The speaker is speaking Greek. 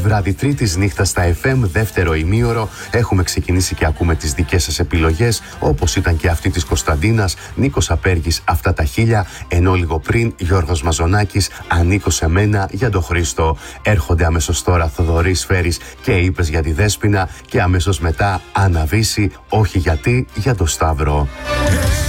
βράδυ Τρίτης, νύχτα στα FM, δεύτερο ημίωρο. Έχουμε ξεκινήσει και ακούμε τις δικές σας επιλογές, όπως ήταν και αυτή της Κωνσταντίνας, Νίκος Απέργης, Αυτά τα χίλια, ενώ λίγο πριν Γιώργος Μαζονάκης, Ανήκω σε μένα, για τον Χρήστο. Έρχονται αμέσως τώρα Θοδωρής Φέρης και Είπες για τη Δέσποινα, και αμέσως μετά Αναβίση, Όχι γιατί, για τον Σταύρο.